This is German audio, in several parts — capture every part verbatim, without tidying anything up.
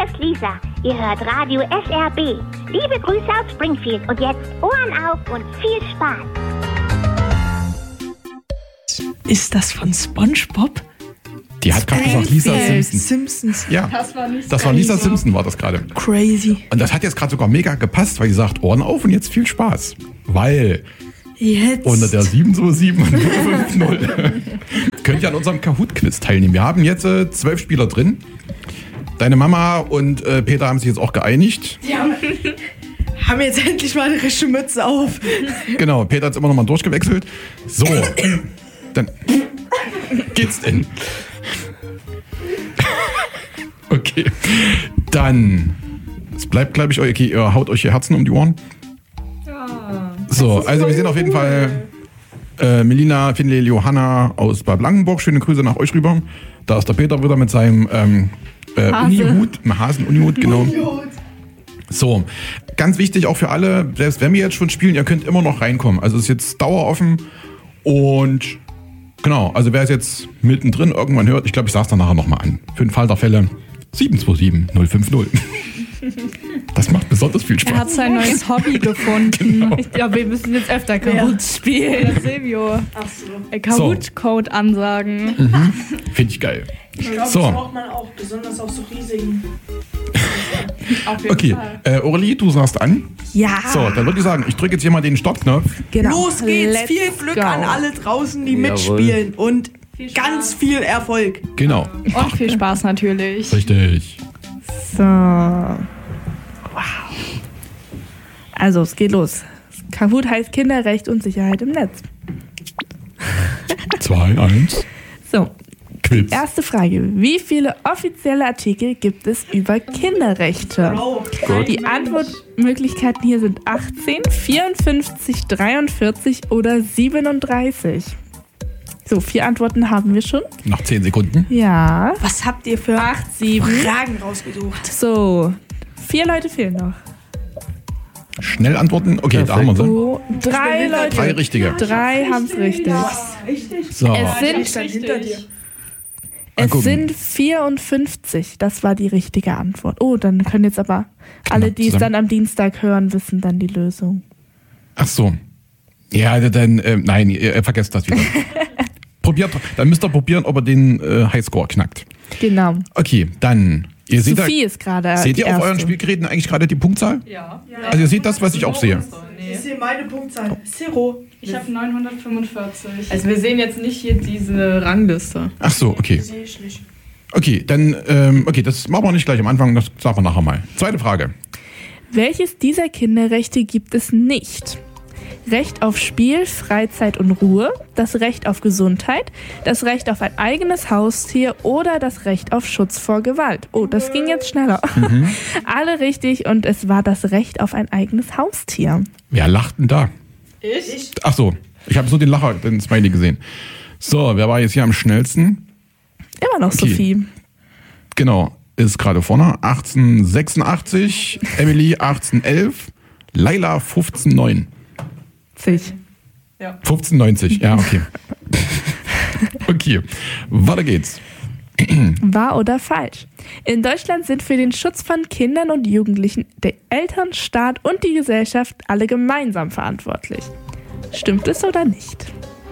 hier ist Lisa. Ihr hört Radio S R B. Liebe Grüße aus Springfield und jetzt Ohren auf und viel Spaß. Ist das von SpongeBob? Die hat gerade gesagt Lisa Simpson. Simpsons. Ja, Das war nicht das war Lisa Simpson, war das gerade. Crazy. Und das hat jetzt gerade sogar mega gepasst, weil sie sagt, Ohren auf und jetzt viel Spaß. Weil Jetzt. unter der sieben zwei sieben null fünf null könnt ihr an unserem Kahoot-Quiz teilnehmen. Wir haben jetzt äh, zwölf Spieler drin. Deine Mama und äh, Peter haben sich jetzt auch geeinigt. Die haben, haben jetzt endlich mal eine richtige Mütze auf. Genau, Peter hat es immer noch mal durchgewechselt. So, dann geht's denn. Okay, dann, es bleibt, glaube ich, okay, ihr haut euch ihr Herzen um die Ohren. Ja. So, also wir sehen auf jeden Fall äh, Melina, Finlay, Johanna aus Bad Blankenburg. Schöne Grüße nach euch rüber. Da ist der Peter wieder mit seinem ähm, äh, Hase. Unihut, einem Hasen-Unihut, genau. So, ganz wichtig auch für alle, selbst wenn wir jetzt schon spielen, ihr könnt immer noch reinkommen. Also es ist jetzt daueroffen und genau, also wer es jetzt mittendrin irgendwann hört, ich glaube, ich sage es dann nachher nochmal an. Für den Fall der Fälle sieben zwei sieben null fünf null. Das macht besonders viel Spaß. Er hat sein neues Hobby gefunden. Genau. Ja, wir müssen jetzt öfter Kahoot spielen. Der Silvio. Ach so. Äh, Kahoot-Code ansagen. Mhm. Finde ich geil. Ich glaube, So. das braucht man auch, besonders auf so riesigen. Auf jeden Okay, Fall. äh, Aurelie, du sagst an. Ja. So, dann würde ich sagen, ich drücke jetzt hier mal den Stoppknopf. Genau. Los geht's. Let's viel Glück go. an alle draußen, die Jawohl. mitspielen. Und Viel Spaß. ganz viel Erfolg. Genau. Und viel Spaß natürlich. Richtig. So. Wow. Also, es geht los. Kahoot heißt Kinderrecht und Sicherheit im Netz. zwei eins. So, Quiz. erste Frage. Wie viele offizielle Artikel gibt es über Kinderrechte? Gut. Die Antwortmöglichkeiten hier sind achtzehn, vierundfünfzig, dreiundvierzig oder siebenunddreißig. So, vier Antworten haben wir schon. Nach zehn Sekunden. Ja. Was habt ihr für acht, sieben. Fragen rausgesucht? So, vier Leute fehlen noch. Schnell antworten. Okay, da haben wir sie. Oh, drei Leute. Drei richtige. Drei haben es richtig. Richtig? So. Es sind, Ich stand hinter dir. es gucken. sind vierundfünfzig. Das war die richtige Antwort. Oh, dann können jetzt aber alle, die es zusammen. dann am Dienstag hören, wissen dann die Lösung. Ach so. Ja, dann, äh, nein, ihr, ihr vergesst das wieder. Probiert, dann müsst ihr probieren, ob er den äh, Highscore knackt. Genau. Okay, dann, ihr seht, da, Sophie ist gerade seht die ihr auf erste. euren Spielgeräten eigentlich gerade die Punktzahl? Ja. Also ihr seht das, was ich auch sehe. Ich sehe meine Punktzahl. Zero. Ich habe neunhundertfünfundvierzig. Also wir sehen jetzt nicht hier diese Rangliste. Ach so, okay. Sehe ich nicht. Okay, dann, ähm, okay, das machen wir nicht gleich am Anfang, das sagen wir nachher mal. Zweite Frage. Welches dieser Kinderrechte gibt es nicht? Recht auf Spiel, Freizeit und Ruhe, das Recht auf Gesundheit, das Recht auf ein eigenes Haustier oder das Recht auf Schutz vor Gewalt. Oh, das ging jetzt schneller. Mhm. Alle richtig und es war das Recht auf ein eigenes Haustier. Wer lacht denn da? Ich? Ach so, ich habe so den Lacher, den Smiley gesehen. So, wer war jetzt hier am schnellsten? Immer noch Okay. Sophie. Genau, ist gerade vorne. achtzehnhundertsechsundachtzig, Emily achtzehnhundertelf, Laila fünfzehnhundertneun. Sich. fünfzehnhundertneunzig, ja, okay. Okay, weiter geht's. Wahr oder falsch? In Deutschland sind für den Schutz von Kindern und Jugendlichen der Eltern, Staat und die Gesellschaft alle gemeinsam verantwortlich. Stimmt es oder nicht?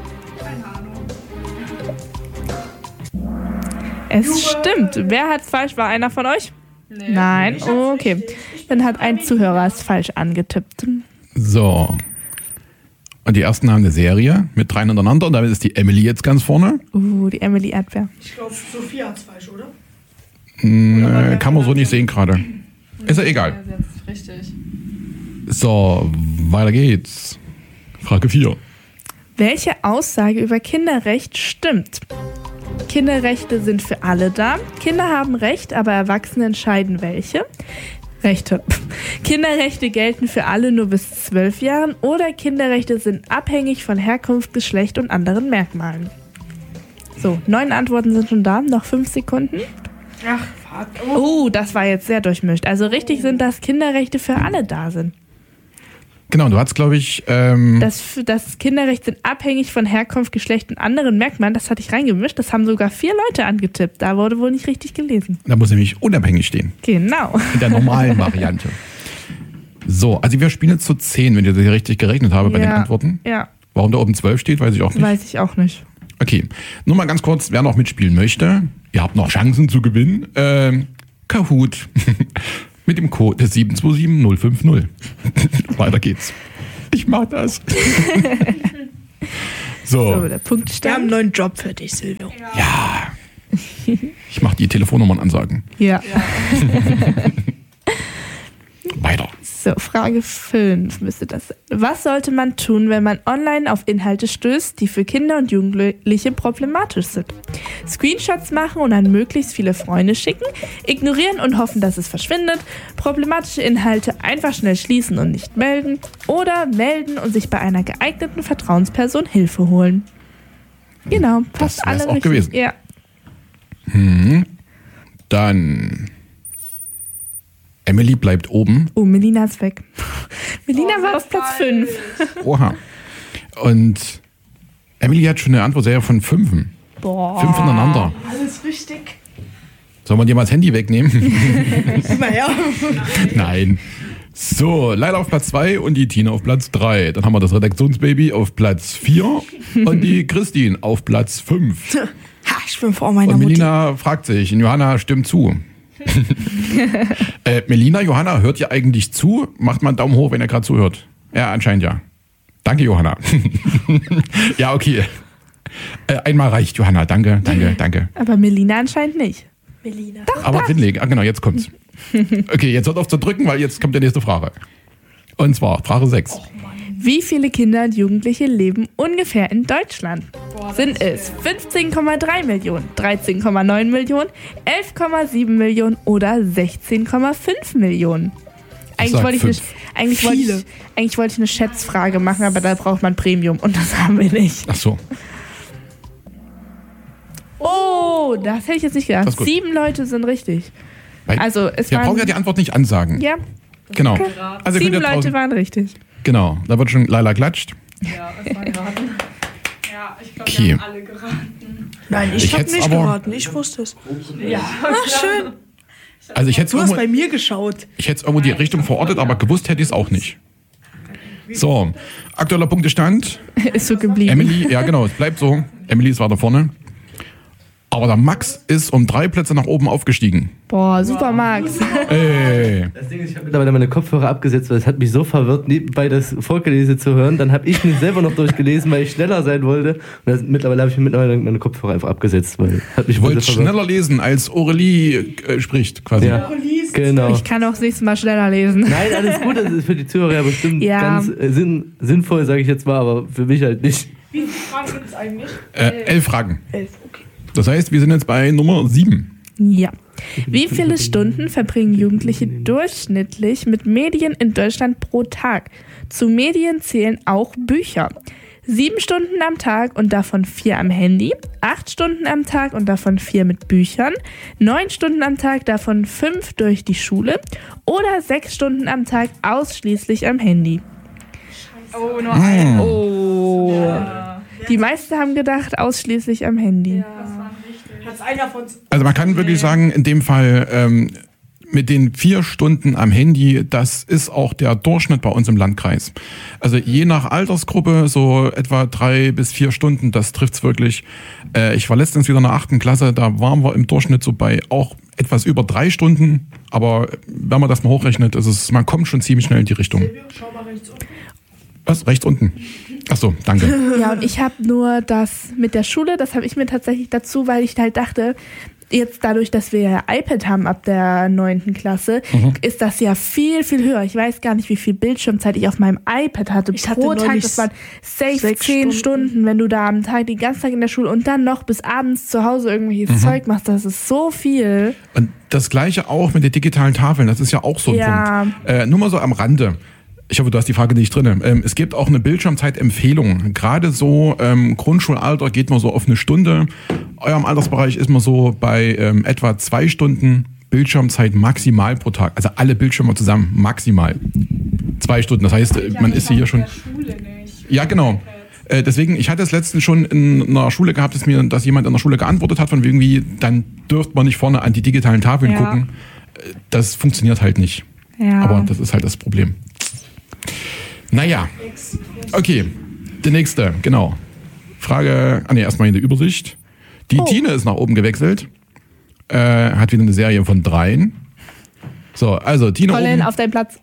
Es stimmt. Wer hat falsch? War einer von euch? Nee. Nein? Oh, okay. Dann hat ein Zuhörer es falsch angetippt. So. Und die ersten haben eine Serie mit drei hintereinander und damit ist die Emily jetzt ganz vorne. Uh, die Emily Erdbeer. Ich glaube, Sophie hat's falsch, oder? Äh, kann man so nicht sehen gerade. Ist ja egal. Ja, jetzt richtig. So, weiter geht's. Frage vier. Welche Aussage über Kinderrecht stimmt? Kinderrechte sind für alle da. Kinder haben Recht, aber Erwachsene entscheiden welche. Rechte. Kinderrechte gelten für alle nur bis zwölf Jahren oder Kinderrechte sind abhängig von Herkunft, Geschlecht und anderen Merkmalen. So, neun Antworten sind schon da, noch fünf Sekunden. Ach, fuck. Oh, das war jetzt sehr durchmischt. Also richtig sind, dass Kinderrechte für alle da sind. Genau, du hast, glaube ich... Ähm, Das, das Kinderrechte sind abhängig von Herkunft, Geschlecht und anderen Merkmalen. Das hatte ich reingemischt. Das haben sogar vier Leute angetippt. Da wurde wohl nicht richtig gelesen. da muss nämlich unabhängig stehen. Genau. In der normalen Variante. So, also wir spielen jetzt zu zehn, wenn ich das hier richtig gerechnet habe bei Ja. den Antworten. Ja, Warum da oben zwölf steht, weiß ich auch nicht. weiß ich auch nicht. Okay, nur mal ganz kurz, wer noch mitspielen möchte. Ihr habt noch Chancen zu gewinnen. Ähm, Kahoot. Mit dem Code sieben zwei sieben null fünf null. Weiter geht's. Ich mach das. So, So, der Wir haben Punktstand. einen neuen Job für dich, Silvio. ja. Ich mach die Telefonnummern ansagen. Ja. Weiter. So, Frage fünf müsste das sein. Was sollte man tun, wenn man online auf Inhalte stößt, die für Kinder und Jugendliche problematisch sind? Screenshots machen und an möglichst viele Freunde schicken, ignorieren und hoffen, dass es verschwindet, problematische Inhalte einfach schnell schließen und nicht melden oder melden und sich bei einer geeigneten Vertrauensperson Hilfe holen. Genau, fast Das wär's alle auch richtig. gewesen. Ja. Dann. Emily bleibt oben. Oh, Melina ist weg. Melina Oh, war sehr auf Platz falsch. fünf. Oha. Und Emily hat schon eine Antwortserie von fünfen. Boah. Fünf hintereinander. Alles richtig. Soll man dir mal das Handy wegnehmen? Immer her. Nein. So, Leila auf Platz zwei und die Tina auf Platz drei. Dann haben wir das Redaktionsbaby auf Platz vier und die Christine auf Platz fünf. Ha, ich bin vor meiner Und Mutti. Melina fragt sich, und Johanna stimmt zu. äh, Melina, Johanna, hört ihr eigentlich zu? Macht mal einen Daumen hoch, wenn ihr gerade zuhört. Ja, anscheinend ja. Danke, Johanna. Ja, okay. Äh, einmal reicht, Johanna. Danke, danke, danke. Aber Melina anscheinend nicht. Melina. Aber Winleg, ah, genau, jetzt kommt's. Okay, jetzt hört auf zu drücken, weil jetzt kommt die nächste Frage. Und zwar Frage sechs. Wie viele Kinder und Jugendliche leben ungefähr in Deutschland? Boah, das Sind ist es schwer. fünfzehn Komma drei Millionen, dreizehn Komma neun Millionen, elf Komma sieben Millionen oder sechzehn Komma fünf Millionen? Eigentlich sag wollte ich, eine, fünf. eigentlich, wollte ich, Viele. eigentlich wollte ich eine Schätzfrage machen, aber da braucht man Premium und das haben wir nicht. Ach so. Oh, das hätte ich jetzt nicht Das gedacht. ist gut. Sieben Leute sind richtig. Weil Also es wir waren brauchen ja die Antwort nicht ansagen. ja, Genau. Also sieben könnt ihr Leute draußen, waren richtig. genau, da wird schon Leila klatscht. Ja, es war geraten. Ja, ich glaube, Okay. wir haben alle geraten. Nein, ich, Ich hab hätt's nicht aber- geraten. Ich wusste es. Ja, Ach, schön. Also ich hätte Du hast irgendwo, bei mir geschaut. ich hätte irgendwo die Richtung verortet, aber gewusst hätte ich es auch nicht. So, aktueller Punktestand. Ist so geblieben. Emily, ja genau, es bleibt so. Emily ist weiter vorne. Aber der Max ist um drei Plätze nach oben aufgestiegen. Boah, super Max. Ey. Das Ding ist, ich habe mittlerweile meine Kopfhörer abgesetzt, weil es hat mich so verwirrt, nebenbei das Vorgelese zu hören. Dann habe ich mir selber noch durchgelesen, weil ich schneller sein wollte. Und das, mittlerweile habe ich mir mittlerweile meine Kopfhörer einfach abgesetzt, weil hat mich Ich wohl wollte sehr verwirrt. schneller lesen, als Aurelie äh, spricht quasi. Ja, genau. Ich kann auch das nächste Mal schneller lesen. Nein, alles gut, das ist für die Zuhörer ja bestimmt Ja. ganz äh, sinn, sinnvoll, sage ich jetzt mal, aber für mich halt nicht. wie viele Fragen gibt es eigentlich? Äh, elf Fragen. Elf, okay. Das heißt, wir sind jetzt bei Nummer sieben. Ja. Wie viele Stunden verbringen Jugendliche durchschnittlich mit Medien in Deutschland pro Tag? Zu Medien zählen auch Bücher. Sieben Stunden am Tag und davon vier am Handy. Acht Stunden am Tag und davon vier mit Büchern. Neun Stunden am Tag, davon fünf durch die Schule. Oder sechs Stunden am Tag ausschließlich am Handy. Oh, nur ein. Oh. Ja. Die meisten haben gedacht, ausschließlich am Handy. Hat's einer von uns. Also man kann wirklich sagen, in dem Fall ähm, mit den vier Stunden am Handy, das ist auch der Durchschnitt bei uns im Landkreis. Also je nach Altersgruppe so etwa drei bis vier Stunden, das trifft's wirklich. Äh, ich war letztens wieder in der achten Klasse, da waren wir im Durchschnitt so bei auch etwas über drei Stunden. Aber wenn man das mal hochrechnet, ist es, man kommt schon ziemlich schnell in die Richtung. Schau mal rechts unten. Was? Rechts unten? Ach so, danke. Ja, und ich habe nur das mit der Schule, das habe ich mir tatsächlich dazu, weil ich halt dachte, jetzt dadurch, dass wir ja iPad haben ab der neunten Klasse, Mhm. ist das ja viel, viel höher. Ich weiß gar nicht, wie viel Bildschirmzeit ich auf meinem iPad hatte Ich hatte pro Tag. neulich Das waren safe sechs zehn Stunden. Stunden, wenn du da am Tag, den ganzen Tag in der Schule und dann noch bis abends zu Hause irgendwelches Mhm. Zeug machst. Das ist so viel. Und das Gleiche auch mit den digitalen Tafeln, das ist ja auch so ein Ja. Punkt. Äh, nur mal so am Rande. Ich hoffe, du hast die Frage nicht drin. Ähm, es gibt auch eine Bildschirmzeitempfehlung. Gerade so ähm, Grundschulalter geht man so auf eine Stunde. Eurem Altersbereich ist man so bei ähm, etwa zwei Stunden Bildschirmzeit maximal pro Tag. Also alle Bildschirme zusammen maximal. Zwei Stunden. Das heißt, man ist hier schon. Schule nicht. Ja, genau. Äh, deswegen, ich hatte es letztens schon in einer Schule gehabt, dass mir, dass jemand in der Schule geantwortet hat, von wegen wie, dann dürft man nicht vorne an die digitalen Tafeln Ja. gucken. Äh, Das funktioniert halt nicht. Ja. Aber das ist halt das Problem. Naja. Okay. Die nächste, genau. Frage, ah ne, erstmal in der Übersicht. Die Oh. Tine ist nach oben gewechselt. Äh, hat wieder eine Serie von dreien. So, also Tine Colin, oben. auf deinen Platz.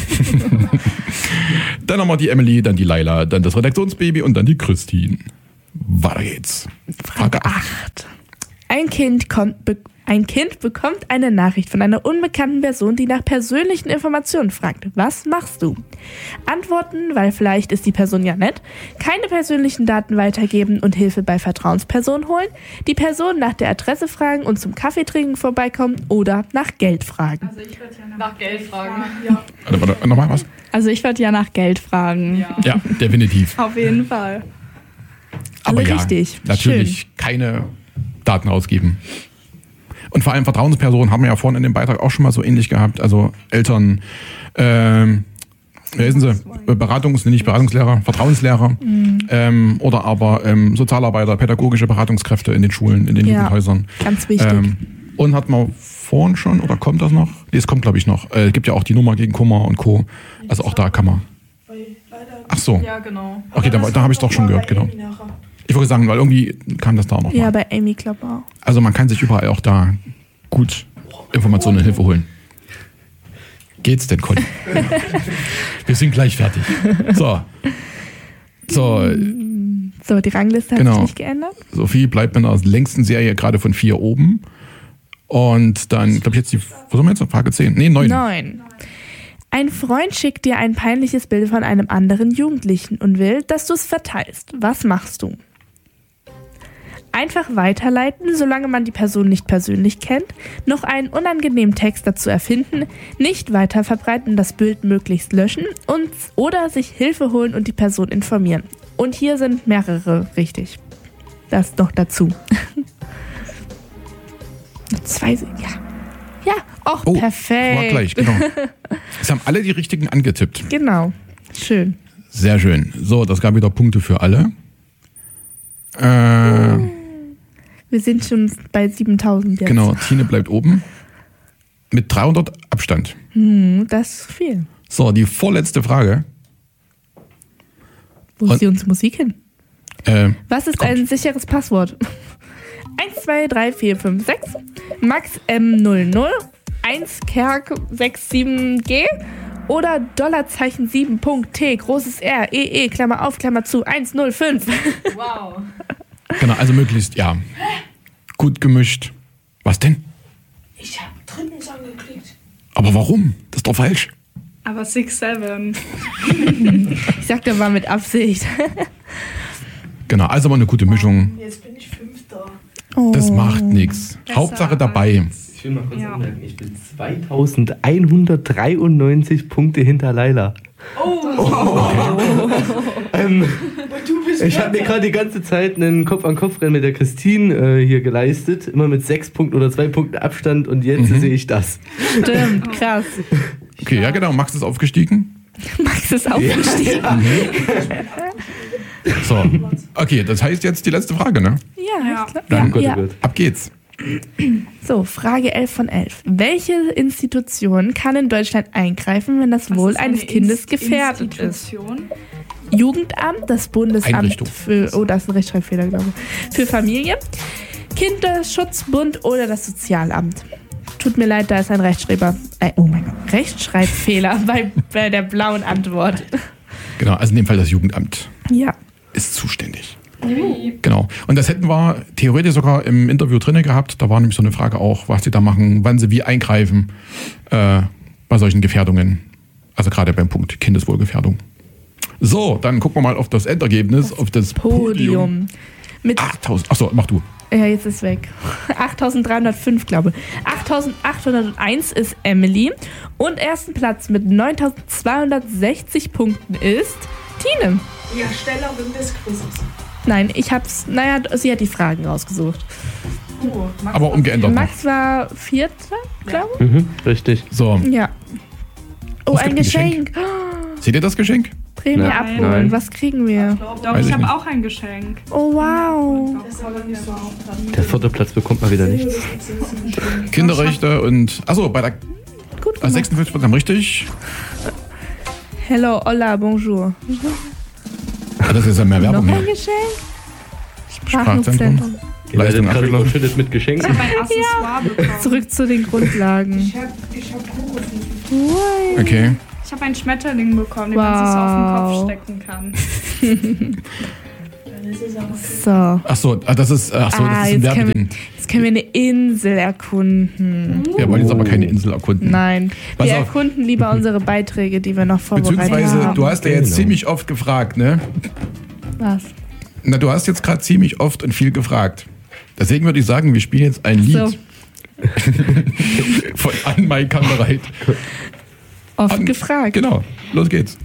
Dann haben wir die Emily, dann die Laila, dann das Redaktionsbaby und dann die Christine. Weiter geht's. Frage acht. Ein Kind, kommt, be ein Kind bekommt eine Nachricht von einer unbekannten Person, die nach persönlichen Informationen fragt. Was machst du? Antworten, weil vielleicht ist die Person ja nett, keine persönlichen Daten weitergeben und Hilfe bei Vertrauenspersonen holen, die Person nach der Adresse fragen und zum Kaffeetrinken vorbeikommen oder nach Geld fragen. Also ich würde ja nach Geld fragen. Warte, warte, nochmal was? Also ich würde ja nach Geld fragen. Ja. Ja, definitiv. Auf jeden Fall. Aber Alle ja, richtig. natürlich keine Daten ausgeben. Und vor allem Vertrauenspersonen haben wir ja vorhin in dem Beitrag auch schon mal so ähnlich gehabt. Also Eltern, ähm, wer sind sie? Beratungs-, nicht Beratungslehrer, Vertrauenslehrer Mhm. ähm, oder aber ähm, Sozialarbeiter, pädagogische Beratungskräfte in den Schulen, in den Ja. Jugendhäusern. Ganz wichtig. Ähm, und hat man vorhin schon, oder kommt das noch? Nee, es kommt glaube ich noch. Es äh, gibt ja auch die Nummer gegen Kummer und Co. Also auch da kann man. Ach so. Ja, genau. Okay, da, da habe ich es doch schon gehört, genau. Ich wollte sagen, weil irgendwie kam das da noch Ja, mal. bei Amy Club auch. Also man kann sich überall auch da gut Informationen und Hilfe holen. Geht's denn, Conny? Wir sind gleich fertig. So. So, So, die Rangliste hat Genau. sich nicht geändert. Sophie bleibt mit einer längsten Serie gerade von vier oben. Und dann, glaube ich, jetzt die, was haben wir jetzt? Frage zehn? Nee, neun. Neun. Ein Freund schickt dir ein peinliches Bild von einem anderen Jugendlichen und will, dass du es verteilst. Was machst du? Einfach weiterleiten, solange man die Person nicht persönlich kennt, noch einen unangenehmen Text dazu erfinden, nicht weiter verbreiten, das Bild möglichst löschen und oder sich Hilfe holen und die Person informieren. Und hier sind mehrere richtig. Das noch dazu. Zwei, ja. Ja, auch Oh, perfekt. war gleich, genau. Es haben alle die richtigen angetippt. Genau. Schön. Sehr schön. So, das gab wieder Punkte für alle. Äh, Wir sind schon bei siebentausend jetzt. genau, Tine bleibt oben. Mit dreihundert Abstand. Hm, das ist viel. So, die vorletzte Frage. Wo Und- ist die uns Musik hin? Äh, Was ist kommt. ein sicheres Passwort? eins, zwei, drei, vier, fünf, sechs, Max M null null, eins Kerk sechs sieben G oder Dollarzeichen sieben Punkt T, großes R, E E, Klammer auf, Klammer zu, eins null fünf. Wow. Genau, also möglichst, ja. Gut gemischt. Was denn? Ich hab drittens angeklickt. Aber warum? Das ist doch falsch. Aber six seven. Ich sag, der war mit Absicht. Genau, also mal eine gute Mischung. Jetzt bin ich Fünfter. Das macht nichts. Hauptsache dabei. Ich will mal kurz Ja. anmerken, ich bin zweitausendeinhundertdreiundneunzig Punkte hinter Laila. Oh! ähm, Du bist ich habe mir gerade die ganze Zeit einen Kopf-an-Kopf-Rennen mit der Christine äh, hier geleistet. Immer mit sechs Punkten oder zwei Punkten Abstand und jetzt sehe ich das. Stimmt, krass. Okay, ja genau, Max ist aufgestiegen. Max ist aufgestiegen. So, okay, das heißt jetzt die letzte Frage, ne? Ja, Ja. ich glaub, Dann- ja, Gott, oh ja. Gott. Ab geht's. So, Frage elf von elf. Welche Institution kann in Deutschland eingreifen, wenn das Was Wohl ist eines eine Kindes Inst- gefährdet ist? Institution? Jugendamt, das Bundesamt Einrichtung. für, oh, da ist ein Rechtschreibfehler, glaube ich, für Familie, Kinderschutzbund oder das Sozialamt. Tut mir leid, da ist ein Rechtschreiber, äh, oh mein Gott, Rechtschreibfehler bei, bei der blauen Antwort. Genau, also in dem Fall das Jugendamt Ja, ist zuständig. Genau. Und das hätten wir theoretisch sogar im Interview drin gehabt. Da war nämlich so eine Frage auch, was sie da machen, wann sie wie eingreifen äh, bei solchen Gefährdungen. Also gerade beim Punkt Kindeswohlgefährdung. So, dann gucken wir mal auf das Endergebnis, auf das Podium. Podium. Mit, achttausend. Achso, mach du. ja, jetzt ist weg. achttausenddreihundertfünf, glaube ich. achttausendachthunderteins ist Emily. Und ersten Platz mit neuntausendzweihundertsechzig Punkten ist Tine. Ja, Stellerin des Quizzes. Nein, ich hab's, naja, sie hat die Fragen rausgesucht. Oh, Max Aber umgeändert noch. Max war Vierter, glaube Mhm, richtig. So, ich. Ja. Oh, Es ein gibt ein Geschenk. Seht ihr das Geschenk? Prämie Nein. abholen. Nein. Was kriegen wir? Doch, Weiß ich ich habe nicht. auch ein Geschenk. Oh, wow. Der vierte Platz bekommt mal wieder nichts. Kinderrechte und. Achso, bei der Gut äh, gemacht. sechsundfünfzig Prozent richtig. Hello, hola, bonjour. Ah, das ist ja mehr Noch Werbung ein hier. Geschenk? Sprachzentrum. Sprachzentrum. Ihr werdet Leistung gerade abgeschlossen. überschüttet mit Ich Geschenken. habe ein Accessoire bekommen. Zurück zu den Grundlagen. Ich hab, ich hab Kuchen. Ui. Okay. Ich habe einen Schmetterling bekommen, den man sich so auf den Kopf stecken kann. So. Achso, ah, das ist, ach so, Ah, das ist ein jetzt können, Werbeding. wir, jetzt können wir eine Insel erkunden. Wir wollen jetzt aber keine Insel erkunden. Nein, Pass wir auf. erkunden lieber unsere Beiträge, die wir noch vorbereitet Beziehungsweise, haben. du hast ja jetzt Genau. ziemlich oft gefragt, ne? Was? Na, du hast jetzt gerade ziemlich oft und viel gefragt. Deswegen würde ich sagen, wir spielen jetzt ein Lied So, von Anmai Kammereit. oft An- gefragt. Genau, los geht's.